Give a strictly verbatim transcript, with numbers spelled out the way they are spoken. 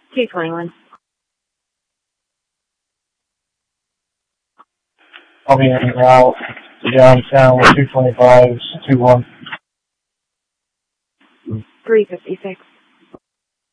two twenty-one. I'll be in route to Johnstown with two twenty-five, two one. three fifty-six.